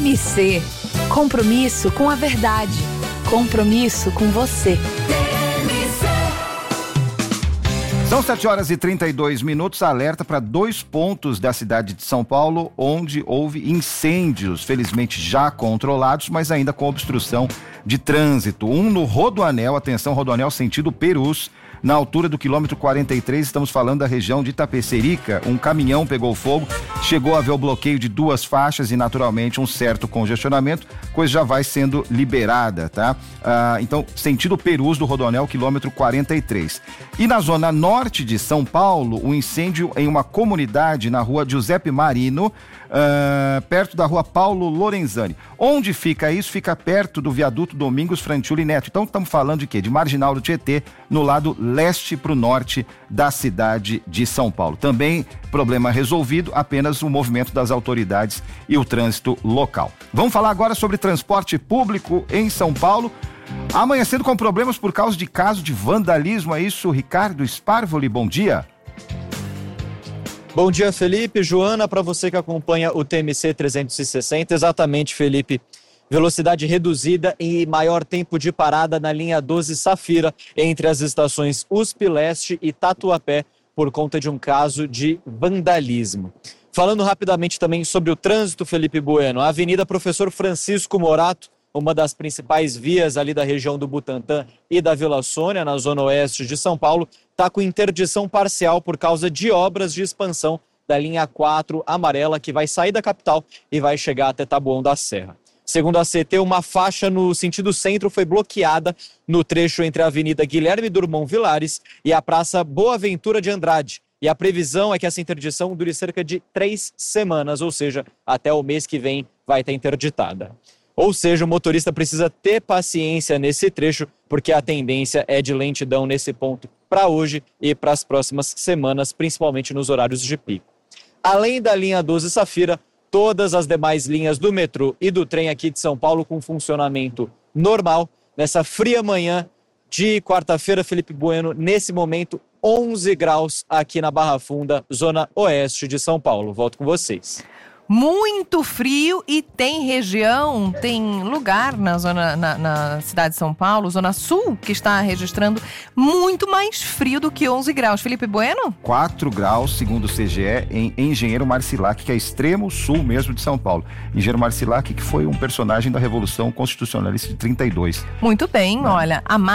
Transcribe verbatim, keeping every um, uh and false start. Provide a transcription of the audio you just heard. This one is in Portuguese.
M C, compromisso com a verdade, compromisso com você. São sete horas e trinta e dois minutos, alerta para dois pontos da cidade de São Paulo onde houve incêndios, felizmente já controlados, mas ainda com obstrução de trânsito. Um no Rodoanel, atenção, Rodoanel sentido Perus, na altura do quilômetro quarenta e três, estamos falando da região de Itapecerica. Um caminhão pegou fogo, chegou a haver o bloqueio de duas faixas e naturalmente um certo congestionamento, coisa já vai sendo liberada, tá? Ah, então, sentido Perus do Rodoanel, quilômetro quarenta e três. E na zona norte de São Paulo, um incêndio em uma comunidade na rua Giuseppe Marino, Uh, perto da rua Paulo Lorenzani. Onde fica isso? Fica perto do viaduto Domingos Frantiuli Neto. Então estamos falando de quê? De Marginal do Tietê, no lado leste para o norte da cidade de São Paulo. Também problema resolvido, apenas o movimento das autoridades e o trânsito local. Vamos falar agora sobre transporte público em São Paulo. Amanhecendo com problemas por causa de caso de vandalismo. É isso, Ricardo Sparvoli, bom dia. Bom dia, Felipe. Joana, para você que acompanha o T M C trezentos e sessenta, exatamente, Felipe. Velocidade reduzida e maior tempo de parada na linha doze Safira, entre as estações U S P Leste e Tatuapé, por conta de um caso de vandalismo. Falando rapidamente também sobre o trânsito, Felipe Bueno, a Avenida Professor Francisco Morato, uma das principais vias ali da região do Butantã e da Vila Sônia, na zona oeste de São Paulo, está com interdição parcial por causa de obras de expansão da linha quatro amarela, que vai sair da capital e vai chegar até Taboão da Serra. Segundo a C T, uma faixa no sentido centro foi bloqueada no trecho entre a Avenida Guilherme Drummond Vilares e a Praça Boa Ventura de Andrade. E a previsão é que essa interdição dure cerca de três semanas, ou seja, até o mês que vem vai estar interditada. Ou seja, o motorista precisa ter paciência nesse trecho, porque a tendência é de lentidão nesse ponto para hoje e para as próximas semanas, principalmente nos horários de pico. Além da linha doze Safira, todas as demais linhas do metrô e do trem aqui de São Paulo com funcionamento normal. Nessa fria manhã de quarta-feira, Felipe Bueno, nesse momento, onze graus aqui na Barra Funda, zona oeste de São Paulo. Volto com vocês. Muito frio e tem região, tem lugar na zona, na, na cidade de São Paulo, zona sul, que está registrando muito mais frio do que onze graus. Felipe Bueno? quatro graus, segundo o C G E, em Engenheiro Marcilac, que é extremo sul mesmo de São Paulo. Engenheiro Marcilac, que foi um personagem da Revolução Constitucionalista de trinta e dois. Muito bem, é. Olha, a